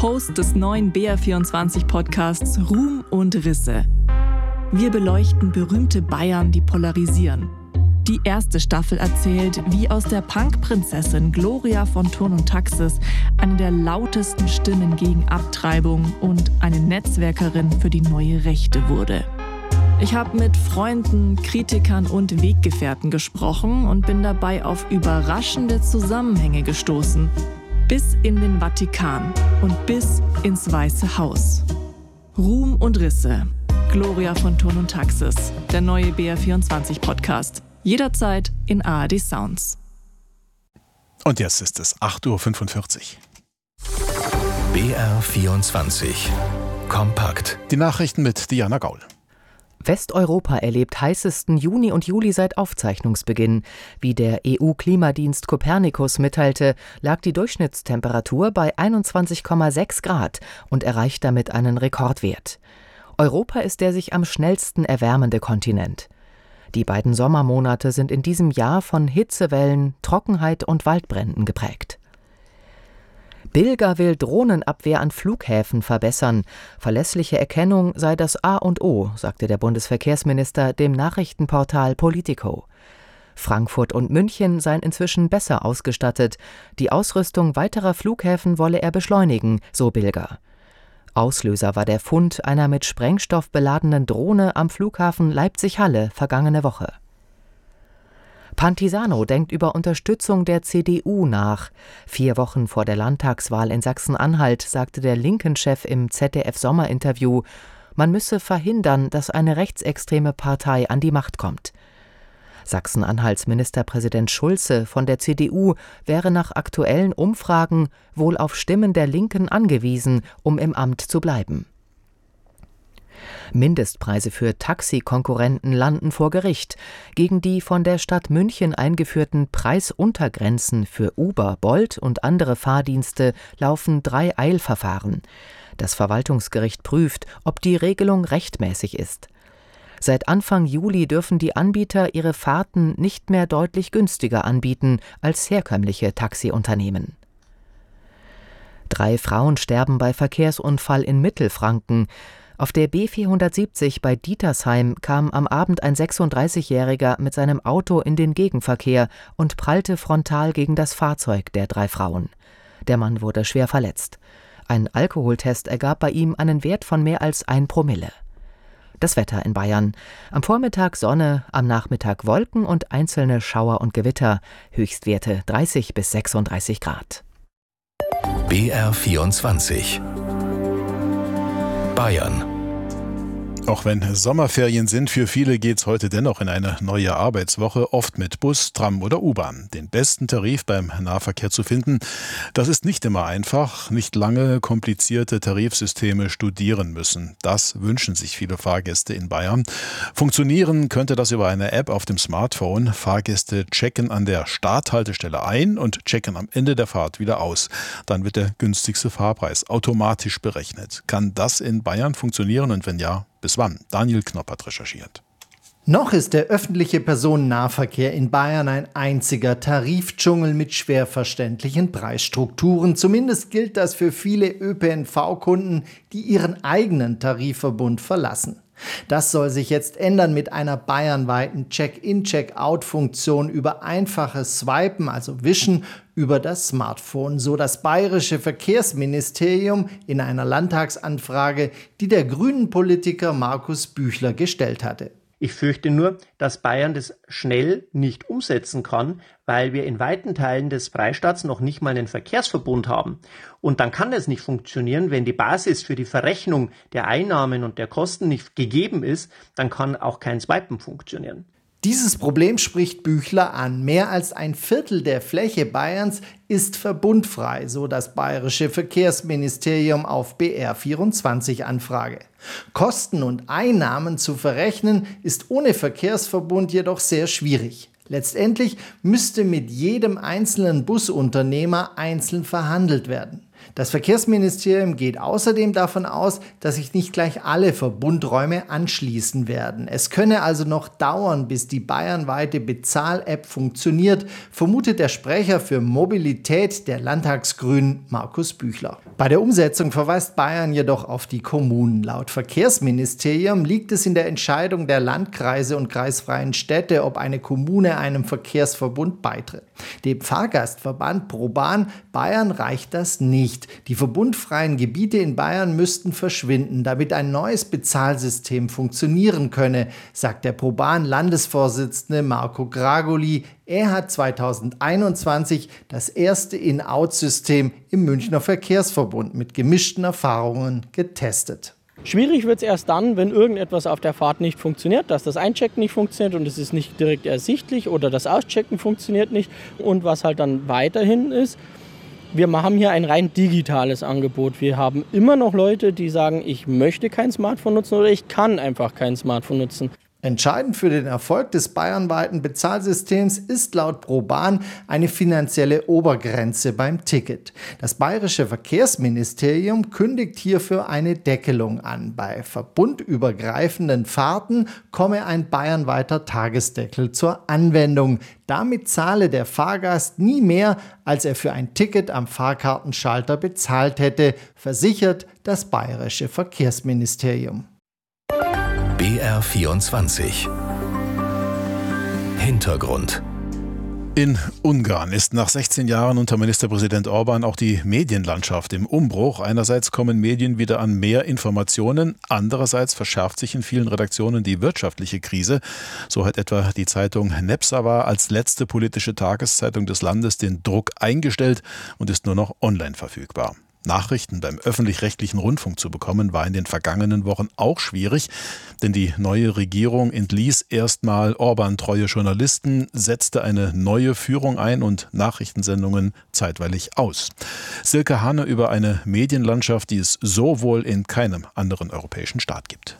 Host des neuen BR24-Podcasts Ruhm und Risse. Wir beleuchten berühmte Bayern, die polarisieren. Die erste Staffel erzählt, wie aus der Punk-Prinzessin Gloria von Thurn und Taxis eine der lautesten Stimmen gegen Abtreibung und eine Netzwerkerin für die neue Rechte wurde. Ich habe mit Freunden, Kritikern und Weggefährten gesprochen und bin dabei auf überraschende Zusammenhänge gestoßen. Bis in den Vatikan und bis ins Weiße Haus. Ruhm und Risse. Gloria von Thurn und Taxis. Der neue BR24-Podcast. Jederzeit in ARD Sounds. Und jetzt ist es 8:45 Uhr. BR24 Kompakt. Die Nachrichten mit Diana Gaul. Westeuropa erlebt heißesten Juni und Juli seit Aufzeichnungsbeginn. Wie der EU-Klimadienst Copernicus mitteilte, lag die Durchschnittstemperatur bei 21,6 Grad und erreicht damit einen Rekordwert. Europa ist der sich am schnellsten erwärmende Kontinent. Die beiden Sommermonate sind in diesem Jahr von Hitzewellen, Trockenheit und Waldbränden geprägt. Bilger will Drohnenabwehr an Flughäfen verbessern. Verlässliche Erkennung sei das A und O, sagte der Bundesverkehrsminister dem Nachrichtenportal Politico. Frankfurt und München seien inzwischen besser ausgestattet. Die Ausrüstung weiterer Flughäfen wolle er beschleunigen, so Bilger. Auslöser war der Fund einer mit Sprengstoff beladenen Drohne am Flughafen Leipzig-Halle vergangene Woche. Pantisano denkt über Unterstützung der CDU nach. 4 Wochen vor der Landtagswahl in Sachsen-Anhalt sagte der Linken-Chef im ZDF-Sommerinterview, man müsse verhindern, dass eine rechtsextreme Partei an die Macht kommt. Sachsen-Anhalts Ministerpräsident Schulze von der CDU wäre nach aktuellen Umfragen wohl auf Stimmen der Linken angewiesen, um im Amt zu bleiben. Mindestpreise für Taxikonkurrenten landen vor Gericht. Gegen die von der Stadt München eingeführten Preisuntergrenzen für Uber, Bolt und andere Fahrdienste laufen 3 Eilverfahren. Das Verwaltungsgericht prüft, ob die Regelung rechtmäßig ist. Seit Anfang Juli dürfen die Anbieter ihre Fahrten nicht mehr deutlich günstiger anbieten als herkömmliche Taxiunternehmen. 3 Frauen sterben bei Verkehrsunfall in Mittelfranken. Auf der B470 bei Dietersheim kam am Abend ein 36-Jähriger mit seinem Auto in den Gegenverkehr und prallte frontal gegen das Fahrzeug der 3 Frauen. Der Mann wurde schwer verletzt. Ein Alkoholtest ergab bei ihm einen Wert von mehr als 1 Promille. Das Wetter in Bayern. Am Vormittag Sonne, am Nachmittag Wolken und einzelne Schauer und Gewitter. Höchstwerte 30 bis 36 Grad. BR24 Bayern. Auch wenn Sommerferien sind, für viele geht's heute dennoch in eine neue Arbeitswoche, oft mit Bus, Tram oder U-Bahn. Den besten Tarif beim Nahverkehr zu finden, das ist nicht immer einfach, nicht lange komplizierte Tarifsysteme studieren müssen. Das wünschen sich viele Fahrgäste in Bayern. Funktionieren könnte das über eine App auf dem Smartphone. Fahrgäste checken an der Starthaltestelle ein und checken am Ende der Fahrt wieder aus. Dann wird der günstigste Fahrpreis automatisch berechnet. Kann das in Bayern funktionieren und wenn ja, bis wann? Daniel Knopp hat recherchiert. Noch ist der öffentliche Personennahverkehr in Bayern ein einziger Tarifdschungel mit schwer verständlichen Preisstrukturen. Zumindest gilt das für viele ÖPNV-Kunden, die ihren eigenen Tarifverbund verlassen. Das soll sich jetzt ändern mit einer bayernweiten Check-in-Check-out-Funktion über einfaches Swipen, also Wischen, über das Smartphone, so das bayerische Verkehrsministerium in einer Landtagsanfrage, die der Grünen-Politiker Markus Büchler gestellt hatte. Ich fürchte nur, dass Bayern das schnell nicht umsetzen kann, weil wir in weiten Teilen des Freistaats noch nicht mal einen Verkehrsverbund haben. Und dann kann es nicht funktionieren, wenn die Basis für die Verrechnung der Einnahmen und der Kosten nicht gegeben ist, dann kann auch kein Swipen funktionieren. Dieses Problem spricht Büchler an. Mehr als ein Viertel der Fläche Bayerns ist verbundfrei, so das bayerische Verkehrsministerium auf BR24-Anfrage. Kosten und Einnahmen zu verrechnen, ist ohne Verkehrsverbund jedoch sehr schwierig. Letztendlich müsste mit jedem einzelnen Busunternehmer einzeln verhandelt werden. Das Verkehrsministerium geht außerdem davon aus, dass sich nicht gleich alle Verbundräume anschließen werden. Es könne also noch dauern, bis die bayernweite Bezahl-App funktioniert, vermutet der Sprecher für Mobilität der Landtagsgrünen Markus Büchler. Bei der Umsetzung verweist Bayern jedoch auf die Kommunen. Laut Verkehrsministerium liegt es in der Entscheidung der Landkreise und kreisfreien Städte, ob eine Kommune einem Verkehrsverbund beitritt. Dem Fahrgastverband ProBahn Bayern reicht das nicht. Die verbundfreien Gebiete in Bayern müssten verschwinden, damit ein neues Bezahlsystem funktionieren könne, sagt der ProBahn-Landesvorsitzende Marco Gragoli. Er hat 2021 das erste In-Out-System im Münchner Verkehrsverbund mit gemischten Erfahrungen getestet. Schwierig wird es erst dann, wenn irgendetwas auf der Fahrt nicht funktioniert, dass das Einchecken nicht funktioniert und es ist nicht direkt ersichtlich oder das Auschecken funktioniert nicht. Und was halt dann weiterhin ist, wir haben hier ein rein digitales Angebot. Wir haben immer noch Leute, die sagen, ich möchte kein Smartphone nutzen oder ich kann einfach kein Smartphone nutzen. Entscheidend für den Erfolg des bayernweiten Bezahlsystems ist laut ProBahn eine finanzielle Obergrenze beim Ticket. Das bayerische Verkehrsministerium kündigt hierfür eine Deckelung an. Bei verbundübergreifenden Fahrten komme ein bayernweiter Tagesdeckel zur Anwendung. Damit zahle der Fahrgast nie mehr, als er für ein Ticket am Fahrkartenschalter bezahlt hätte, versichert das bayerische Verkehrsministerium. BR24 Hintergrund. In Ungarn ist nach 16 Jahren unter Ministerpräsident Orban auch die Medienlandschaft im Umbruch. Einerseits kommen Medien wieder an mehr Informationen, andererseits verschärft sich in vielen Redaktionen die wirtschaftliche Krise. So hat etwa die Zeitung Népszava als letzte politische Tageszeitung des Landes den Druck eingestellt und ist nur noch online verfügbar. Nachrichten beim öffentlich-rechtlichen Rundfunk zu bekommen, war in den vergangenen Wochen auch schwierig, denn die neue Regierung entließ erstmal Orban-treue Journalisten, setzte eine neue Führung ein und Nachrichtensendungen zeitweilig aus. Silke Hane über eine Medienlandschaft, die es so wohl in keinem anderen europäischen Staat gibt.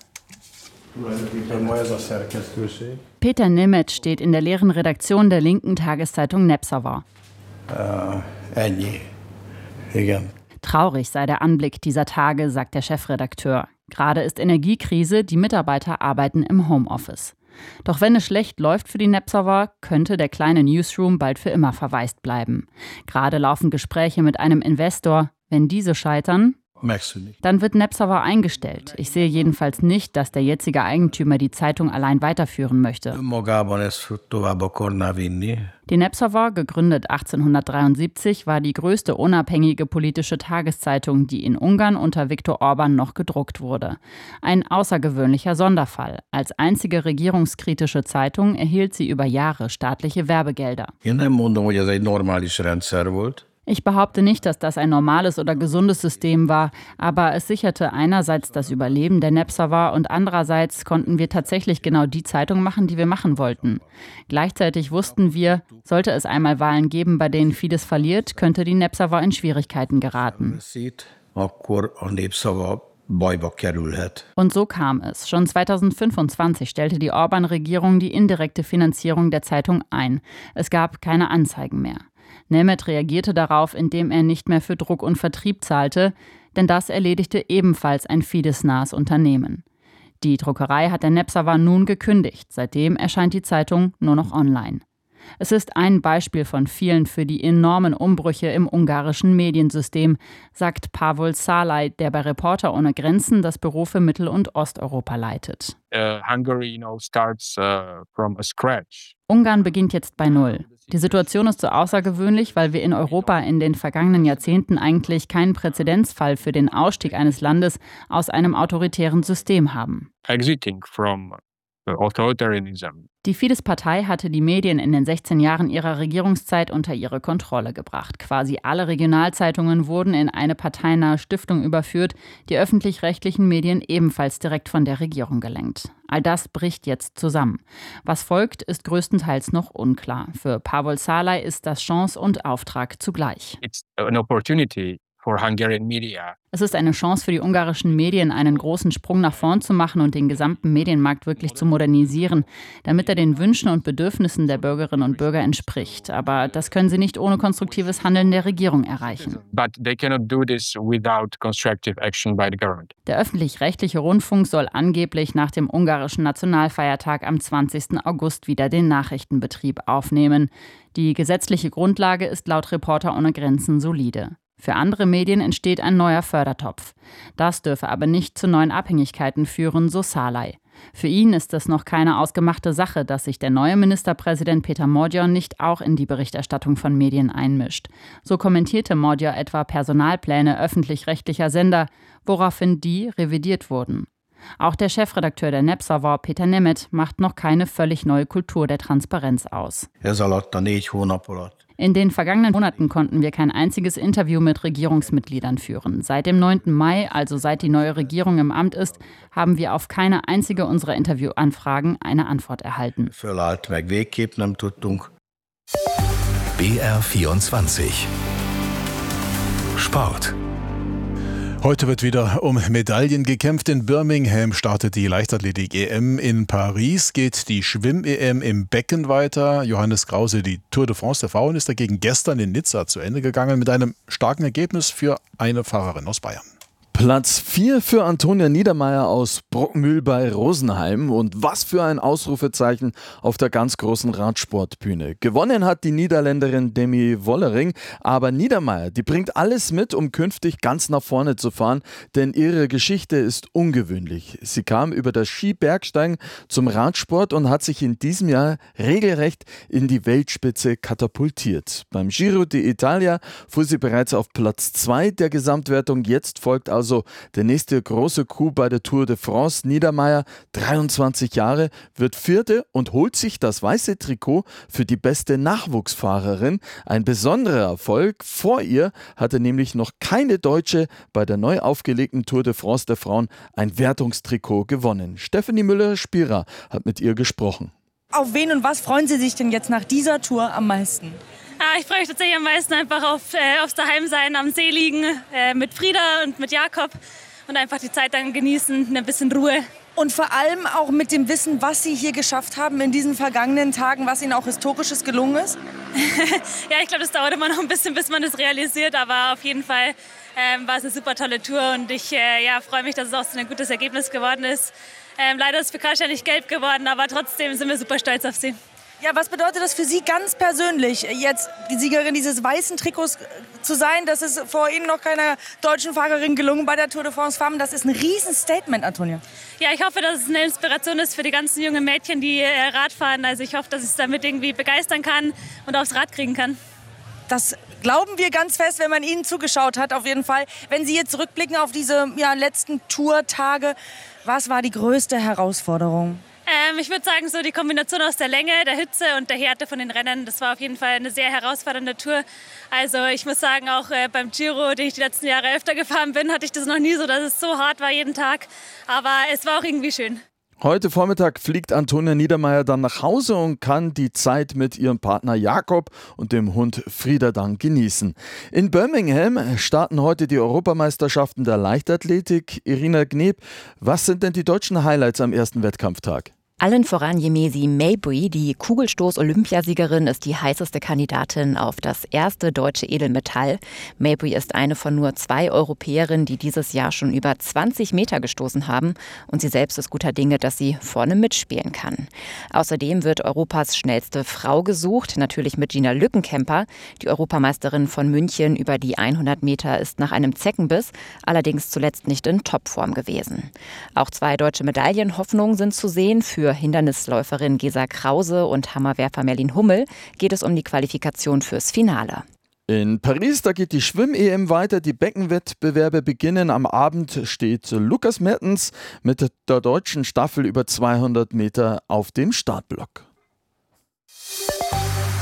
Peter Nemeth steht in der leeren Redaktion der linken Tageszeitung Népszava. Traurig sei der Anblick dieser Tage, sagt der Chefredakteur. Gerade ist Energiekrise, die Mitarbeiter arbeiten im Homeoffice. Doch wenn es schlecht läuft für die Népszava, könnte der kleine Newsroom bald für immer verwaist bleiben. Gerade laufen Gespräche mit einem Investor. Wenn diese scheitern, dann wird Népszava eingestellt. Ich sehe jedenfalls nicht, dass der jetzige Eigentümer die Zeitung allein weiterführen möchte. Die Népszava, gegründet 1873, war die größte unabhängige politische Tageszeitung, die in Ungarn unter Viktor Orban noch gedruckt wurde. Ein außergewöhnlicher Sonderfall. Als einzige regierungskritische Zeitung erhielt sie über Jahre staatliche Werbegelder. Ich behaupte nicht, dass das ein normales oder gesundes System war, aber es sicherte einerseits das Überleben der Népszava und andererseits konnten wir tatsächlich genau die Zeitung machen, die wir machen wollten. Gleichzeitig wussten wir, sollte es einmal Wahlen geben, bei denen Fidesz verliert, könnte die Népszava in Schwierigkeiten geraten. Und so kam es. Schon 2025 stellte die Orban-Regierung die indirekte Finanzierung der Zeitung ein. Es gab keine Anzeigen mehr. Nemeth reagierte darauf, indem er nicht mehr für Druck und Vertrieb zahlte, denn das erledigte ebenfalls ein Fidesz-nahes Unternehmen. Die Druckerei hat der Népszava nun gekündigt. Seitdem erscheint die Zeitung nur noch online. Es ist ein Beispiel von vielen für die enormen Umbrüche im ungarischen Mediensystem, sagt Pavol Szalai, der bei Reporter ohne Grenzen das Büro für Mittel- und Osteuropa leitet. Ungarn beginnt jetzt bei Null. Die Situation ist so außergewöhnlich, weil wir in Europa in den vergangenen Jahrzehnten eigentlich keinen Präzedenzfall für den Ausstieg eines Landes aus einem autoritären System haben. Die Fidesz-Partei hatte die Medien in den 16 Jahren ihrer Regierungszeit unter ihre Kontrolle gebracht. Quasi alle Regionalzeitungen wurden in eine parteinahe Stiftung überführt, die öffentlich-rechtlichen Medien ebenfalls direkt von der Regierung gelenkt. All das bricht jetzt zusammen. Was folgt, ist größtenteils noch unklar. Für Pavol Szalai ist das Chance und Auftrag zugleich. Es ist eine Chance für die ungarischen Medien, einen großen Sprung nach vorn zu machen und den gesamten Medienmarkt wirklich zu modernisieren, damit er den Wünschen und Bedürfnissen der Bürgerinnen und Bürger entspricht. Aber das können sie nicht ohne konstruktives Handeln der Regierung erreichen. Der öffentlich-rechtliche Rundfunk soll angeblich nach dem ungarischen Nationalfeiertag am 20. August wieder den Nachrichtenbetrieb aufnehmen. Die gesetzliche Grundlage ist laut Reporter ohne Grenzen solide. Für andere Medien entsteht ein neuer Fördertopf. Das dürfe aber nicht zu neuen Abhängigkeiten führen, so Szalay. Für ihn ist es noch keine ausgemachte Sache, dass sich der neue Ministerpräsident Peter Magyar nicht auch in die Berichterstattung von Medien einmischt. So kommentierte Magyar etwa Personalpläne öffentlich-rechtlicher Sender, woraufhin die revidiert wurden. Auch der Chefredakteur der Népszava, Péter Nemeth, macht noch keine völlig neue Kultur der Transparenz aus. In den vergangenen Monaten konnten wir kein einziges Interview mit Regierungsmitgliedern führen. Seit dem 9. Mai, also seit die neue Regierung im Amt ist, haben wir auf keine einzige unserer Interviewanfragen eine Antwort erhalten. BR24 Sport. Heute wird wieder um Medaillen gekämpft. In Birmingham startet die Leichtathletik-EM. In Paris geht die Schwimm-EM im Becken weiter. Johannes Krause, die Tour de France der Frauen ist dagegen gestern in Nizza zu Ende gegangen mit einem starken Ergebnis für eine Fahrerin aus Bayern. Platz 4 für Antonia Niedermeier aus Bruckmühl bei Rosenheim. Und was für ein Ausrufezeichen auf der ganz großen Radsportbühne. Gewonnen hat die Niederländerin Demi Wollering, aber Niedermeier, die bringt alles mit, um künftig ganz nach vorne zu fahren, denn ihre Geschichte ist ungewöhnlich. Sie kam über das Skibergsteigen zum Radsport und hat sich in diesem Jahr regelrecht in die Weltspitze katapultiert. Beim Giro d'Italia fuhr sie bereits auf Platz 2 der Gesamtwertung. Jetzt folgt also der nächste große Coup bei der Tour de France. Niedermeier, 23 Jahre, wird Vierte und holt sich das weiße Trikot für die beste Nachwuchsfahrerin. Ein besonderer Erfolg. Vor ihr hatte nämlich noch keine Deutsche bei der neu aufgelegten Tour de France der Frauen ein Wertungstrikot gewonnen. Stefanie Müller-Spierer hat mit ihr gesprochen. Auf wen und was freuen Sie sich denn jetzt nach dieser Tour am meisten? Ich freue mich tatsächlich am meisten einfach aufs Daheimsein, am See liegen, mit Frieda und mit Jakob und einfach die Zeit dann genießen, ein bisschen Ruhe. Und vor allem auch mit dem Wissen, was Sie hier geschafft haben in diesen vergangenen Tagen, was Ihnen auch Historisches gelungen ist? Ja, ich glaube, das dauert immer noch ein bisschen, bis man das realisiert, aber auf jeden Fall war es eine super tolle Tour und ich freue mich, dass es auch so ein gutes Ergebnis geworden ist. Leider ist Pikachu ja nicht gelb geworden, aber trotzdem sind wir super stolz auf sie. Ja, was bedeutet das für Sie ganz persönlich, jetzt die Siegerin dieses weißen Trikots zu sein? Das ist vor Ihnen noch keiner deutschen Fahrerin gelungen bei der Tour de France Femmes. Das ist ein Riesenstatement, Antonia. Ja, ich hoffe, dass es eine Inspiration ist für die ganzen jungen Mädchen, die Rad fahren. Also ich hoffe, dass ich es damit irgendwie begeistern kann und aufs Rad kriegen kann. Das glauben wir ganz fest, wenn man Ihnen zugeschaut hat, auf jeden Fall. Wenn Sie jetzt zurückblicken auf diese letzten Tourtage, was war die größte Herausforderung? Ich würde sagen, so die Kombination aus der Länge, der Hitze und der Härte von den Rennen, das war auf jeden Fall eine sehr herausfordernde Tour. Also ich muss sagen, auch beim Giro, den ich die letzten Jahre öfter gefahren bin, hatte ich das noch nie so, dass es so hart war jeden Tag. Aber es war auch irgendwie schön. Heute Vormittag fliegt Antonia Niedermeier dann nach Hause und kann die Zeit mit ihrem Partner Jakob und dem Hund Frieda dann genießen. In Birmingham starten heute die Europameisterschaften der Leichtathletik. Irina Gneb, was sind denn die deutschen Highlights am ersten Wettkampftag? Allen voran Yemesi Mabry, die Kugelstoß-Olympiasiegerin, ist die heißeste Kandidatin auf das erste deutsche Edelmetall. Mabry ist eine von nur 2 Europäerinnen, die dieses Jahr schon über 20 Meter gestoßen haben. Und sie selbst ist guter Dinge, dass sie vorne mitspielen kann. Außerdem wird Europas schnellste Frau gesucht, natürlich mit Gina Lückenkämper. Die Europameisterin von München über die 100 Meter ist nach einem Zeckenbiss, allerdings zuletzt nicht in Topform gewesen. Auch 2 deutsche Medaillenhoffnungen sind zu sehen. Für Hindernisläuferin Gesa Krause und Hammerwerfer Merlin Hummel geht es um die Qualifikation fürs Finale. In Paris, da geht die Schwimm-EM weiter, die Beckenwettbewerbe beginnen. Am Abend steht Lukas Mertens mit der deutschen Staffel über 200 Meter auf dem Startblock.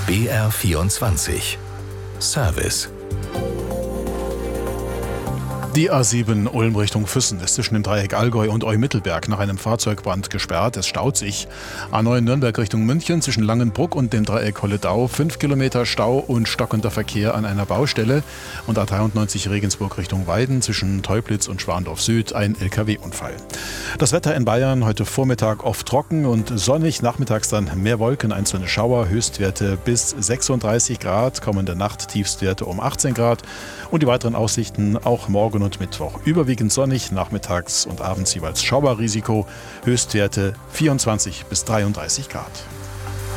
BR24 Service Die A7 Ulm Richtung Füssen ist zwischen dem Dreieck Allgäu und Eu-Mittelberg nach einem Fahrzeugbrand gesperrt. Es staut sich. A9 Nürnberg Richtung München zwischen Langenbruck und dem Dreieck Holledau 5 Kilometer Stau und stockender Verkehr an einer Baustelle. Und A93 Regensburg Richtung Weiden zwischen Teublitz und Schwandorf Süd ein LKW-Unfall. Das Wetter in Bayern heute Vormittag oft trocken und sonnig. Nachmittags dann mehr Wolken, einzelne Schauer, Höchstwerte bis 36 Grad. Kommende Nacht Tiefstwerte um 18 Grad. Und die weiteren Aussichten auch morgen und Mittwoch. Überwiegend sonnig, nachmittags und abends jeweils Schauerrisiko, Höchstwerte 24 bis 33 Grad.